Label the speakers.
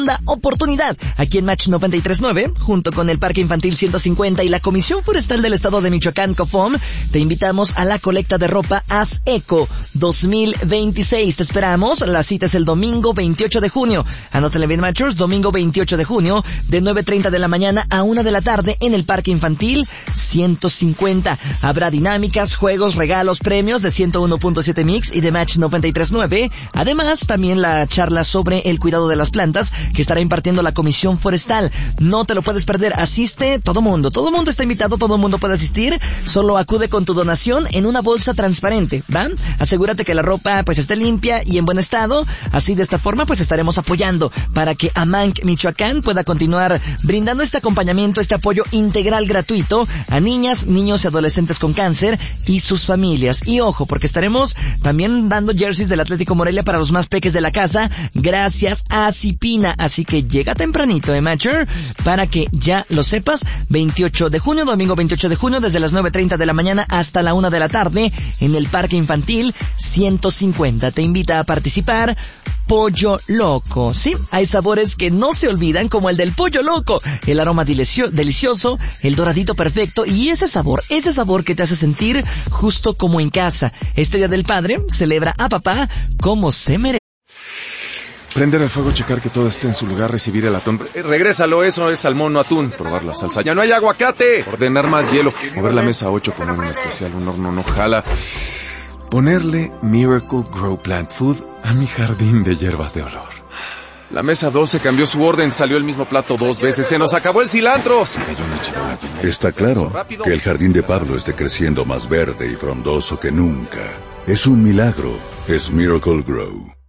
Speaker 1: oportunidad aquí en Match 93.9, junto con el Parque Infantil 150 y la Comisión Forestal del Estado de Michoacán, COFOM, te invitamos a la colecta de ropa Haz Eco 2026. Te esperamos, la cita es el domingo 28 de junio. Anótale bien, Matchers, domingo 28 de junio, de 9:30 de la mañana a 1 de la tarde en el Parque Infantil 150. Habrá dinámicas, juegos, regalos, premios de 101.7 Mix y de Match 93.9. Además, también la charla sobre el cuidado de las plantas que estará impartiendo la Comisión Forestal. No te lo puedes perder. Asiste todo mundo está invitado, todo mundo puede asistir. Solo acude con tu donación en una bolsa transparente, ¿va? Asegúrate que la ropa pues esté limpia y en buen estado. Así, de esta forma, pues estaremos apoyando para que Amanc Michoacán pueda continuar brindando este acompañamiento, este apoyo integral gratuito a niñas, niños y adolescentes con cáncer y sus familias. Y ojo, porque estaremos también dando jerseys del Atlético Morelia para los más peques de la casa, gracias a Cipina. Así que llega tempranito, Matcher, para que ya lo sepas. 28 de junio, domingo 28 de junio, desde las 9:30 de la mañana hasta la 1 de la tarde, en el Parque Infantil 150. Te invita a participar Pollo Loco. Sí, hay sabores que no se olvidan, como el del Pollo Loco. El aroma delicioso, el doradito perfecto y ese sabor que te hace sentir justo como en casa. Este Día del Padre, celebra a papá como se merece.
Speaker 2: Prender el fuego, checar que todo esté en su lugar, recibir el atún. Regrésalo, eso es salmón, no atún. Probar la salsa. ¡Ya no hay aguacate! Ordenar más hielo. Mover la mesa 8, poner un especial, un horno no jala. Ponerle Miracle Grow Plant Food a mi jardín de hierbas de olor. La mesa 12 cambió su orden, salió el mismo plato 2 veces. ¡Se nos acabó el cilantro! Se cayó una charola.
Speaker 3: Está claro que el jardín de Pablo esté creciendo más verde y frondoso que nunca. Es un milagro. Es Miracle Grow.